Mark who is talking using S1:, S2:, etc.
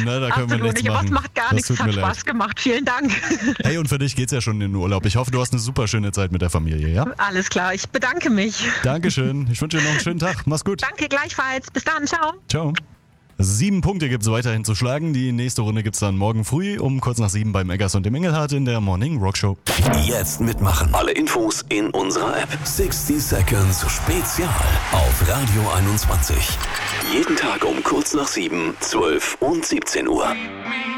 S1: ne, da können wir nichts
S2: nicht, aber
S1: machen.
S2: es macht gar nichts, hat Spaß gemacht. Vielen Dank.
S1: Hey, und für dich geht's ja schon in den Urlaub. Ich hoffe, du hast eine super schöne Zeit mit der Familie, ja?
S2: Alles klar, ich bedanke mich.
S1: Dankeschön. Ich wünsche dir noch einen schönen Tag. Mach's gut.
S2: Danke gleichfalls. Bis dann, ciao.
S1: Ciao. 7 Punkte gibt's weiterhin zu schlagen. Die nächste Runde gibt's dann morgen früh um kurz nach 7 beim Eggers und dem Engelhardt in der Morning Rock Show.
S3: Jetzt mitmachen. Alle Infos in unserer App. 60 Seconds Spezial auf Radio 21. Jeden Tag um kurz nach 7, 12 und 17 Uhr.